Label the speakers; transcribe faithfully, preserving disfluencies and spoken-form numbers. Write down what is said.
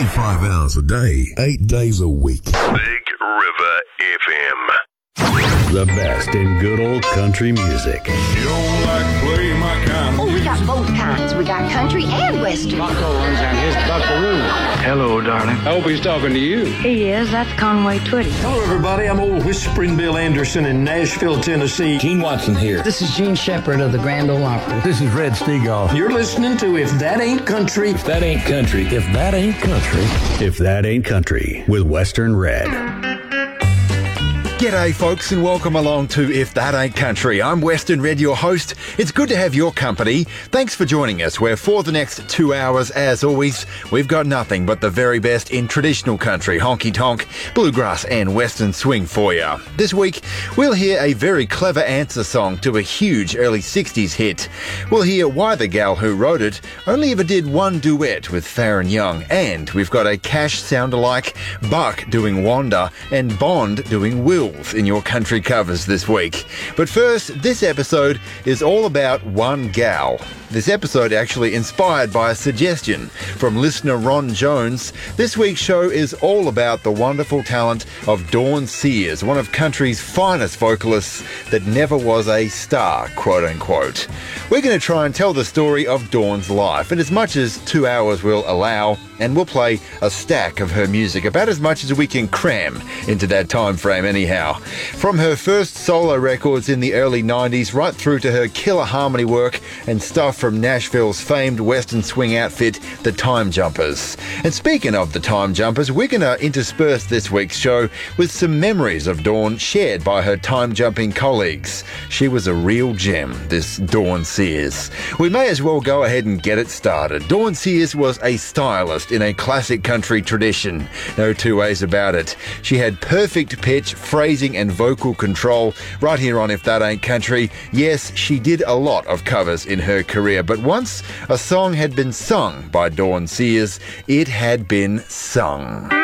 Speaker 1: twenty-five hours a day, eight days a week.
Speaker 2: Big River F M.
Speaker 3: The best in good old country music.
Speaker 4: You don't like play my kind.
Speaker 5: Oh, we got both kinds. We got country and western.
Speaker 6: Buck Owens and his Buckaroo.
Speaker 7: Hello, darling.
Speaker 6: I hope he's talking to you.
Speaker 8: He is. That's Conway Twitty.
Speaker 9: Hello, everybody. I'm old Whispering Bill Anderson in Nashville, Tennessee.
Speaker 10: Gene Watson here.
Speaker 11: This is Gene Shepard of the Grand Ole Opry.
Speaker 12: This is Red Steagall.
Speaker 9: You're listening to If That Ain't Country.
Speaker 10: If that ain't country.
Speaker 12: If that ain't country.
Speaker 3: If That Ain't Country with Western Red.
Speaker 13: G'day folks and welcome along to If That Ain't Country. I'm Western Red, your host. It's good to have your company. Thanks for joining us, where for the next two hours, as always, we've got nothing but the very best in traditional country, honky-tonk, bluegrass and western swing for you. This week, we'll hear a very clever answer song to a huge early sixties hit. We'll hear why the gal who wrote it only ever did one duet with Farron Young, and we've got a Cash sound-alike, Buck doing Wanda and Bond doing Will in your country covers this week. But first, this episode is all about one gal. This episode actually inspired by a suggestion from listener Ron Jones. This week's show is all about the wonderful talent of Dawn Sears, one of country's finest vocalists that never was a star, quote unquote. We're going to try and tell the story of Dawn's life in as much as two hours will allow, and we'll play a stack of her music, about as much as we can cram into that time frame anyhow. From her first solo records in the early nineties right through to her killer harmony work and stuff from Nashville's famed western swing outfit, the Time Jumpers. And speaking of the Time Jumpers, we're going to intersperse this week's show with some memories of Dawn shared by her time jumping colleagues. She was a real gem, this Dawn Sears. We may as well go ahead and get it started. Dawn Sears was a stylist in a classic country tradition. No two ways about it. She had perfect pitch, phrasing and vocal control right here on If That Ain't Country. Yes, she did a lot of covers in her career, but once a song had been sung by Dawn Sears, it had been sung.